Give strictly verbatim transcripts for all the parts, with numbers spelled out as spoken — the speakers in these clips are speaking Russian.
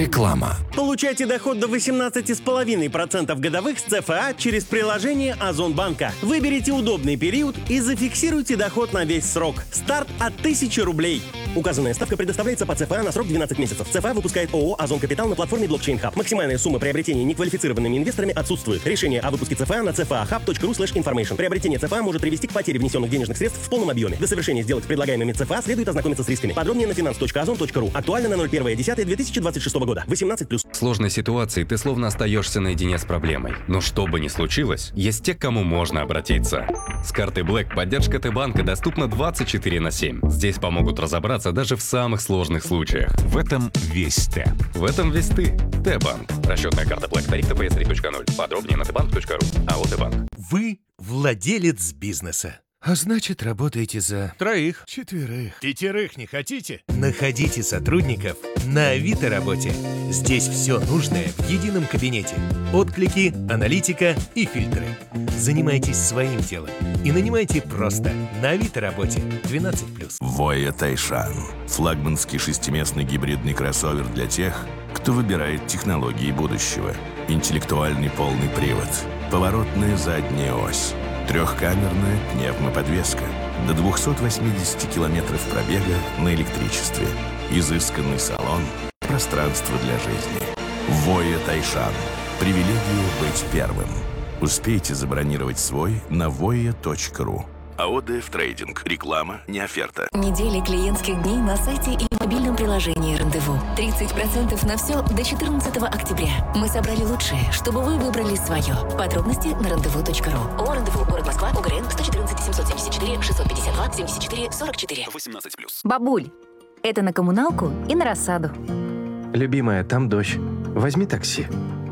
Реклама. Получайте доход до восемнадцать целых пять десятых процента годовых с ЦФА через приложение Озонбанка. Выберите удобный период и зафиксируйте доход на весь срок. Старт от тысячи рублей. Указанная ставка предоставляется по ЦФА на срок двенадцать месяцев. ЦФА выпускает ООО «Озон Капитал» на платформе Blockchain Hub. Максимальная сумма приобретения неквалифицированными инвесторами отсутствует. Решение о выпуске ЦФА на цфа хаб точка ру слэш информейшн. Приобретение ЦФА может привести к потере внесенных денежных средств в полном объеме. До совершения сделок с предлагаемыми ЦФА следует ознакомиться с рисками. Подробнее на финанс точка озон точка ру. Актуально на ноль первое десятое две тысячи двадцать шестого года. восемнадцать плюс. В сложной ситуации ты словно остаешься наедине с проблемой. Но что бы ни случилось, есть те, к кому можно обратиться. С карты Black поддержка Т-банка доступна двадцать четыре на семь. Здесь помогут разобраться даже в самых сложных случаях. В этом весь Т. В этом весь ты. Т-банк. Расчетная карта Black. Тариф тэ пэ эс три точка ноль. Подробнее на тэ банк точка ру. АО Т-банк. Вы владелец бизнеса. А значит, работаете за... Троих. Четверых. Пятерых не хотите? Находите сотрудников на Авито работе. Здесь все нужное в едином кабинете. Отклики, аналитика и фильтры. Занимайтесь своим делом и нанимайте просто на Авито работе. двенадцать плюс. Voya Taishan. Флагманский шестиместный гибридный кроссовер для тех, кто выбирает технологии будущего. Интеллектуальный полный привод. Поворотная задняя ось. Трехкамерная пневмоподвеска. До двухсот восьмидесяти километров пробега на электричестве. Изысканный салон. Пространство для жизни. Voya Taishan. Привилегия быть первым. Успейте забронировать свой на voya точка ру. АО ДФ Трейдинг. Реклама, не оферта. Недели клиентских дней на сайте и мобильном приложении «Рандеву». тридцать процентов на все до четырнадцатого октября. Мы собрали лучшее, чтобы вы выбрали свое. Подробности на рандеву точка ру. О, Рандеву, город Москва, УГРН сто четырнадцать семьсот семьдесят четыре шестьсот пятьдесят два семьдесят четыре сорок четыре. восемнадцать плюс. Бабуль, это на коммуналку и на рассаду. Любимая, там дождь. Возьми такси.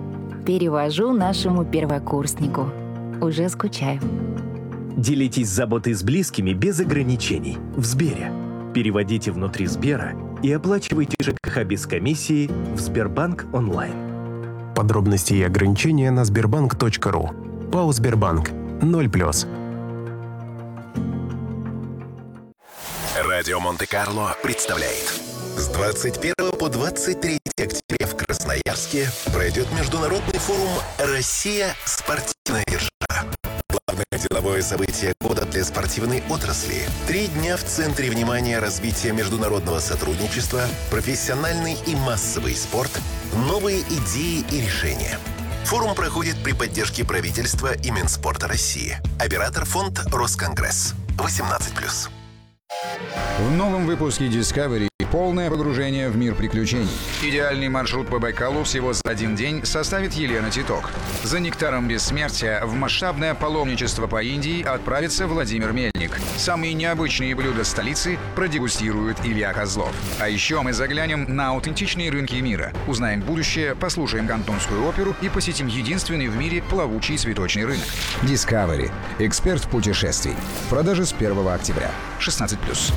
Перевожу нашему первокурснику. Уже скучаю. Делитесь заботой с близкими без ограничений. В Сбере. Переводите внутри Сбера и оплачивайте ЖКХ без комиссии в Сбербанк онлайн. Подробности и ограничения на сбербанк точка ру. ПАО «Сбербанк». ноль плюс. Радио Монте-Карло представляет. С двадцать первого по двадцать третье октября в Красноярске пройдет международный форум «Россия. Спортивная держава». Главное деловое событие года для спортивной отрасли. Три дня в центре внимания развития международного сотрудничества, профессиональный и массовый спорт, новые идеи и решения. Форум проходит при поддержке правительства и Минспорта России. Оператор фонд «Росконгресс». восемнадцать плюс. В новом выпуске Discovery полное погружение в мир приключений. Идеальный маршрут по Байкалу всего за один день составит Елена Титок. За нектаром бессмертия в масштабное паломничество по Индии отправится Владимир Мельник. Самые необычные блюда столицы продегустирует Илья Козлов. А еще мы заглянем на аутентичные рынки мира, узнаем будущее, послушаем кантонскую оперу и посетим единственный в мире плавучий цветочный рынок. Discovery. Эксперт путешествий. В продаже с первого октября. шестнадцать плюс.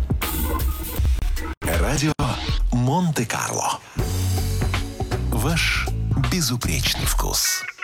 Радио Монте-Карло. Ваш безупречный вкус.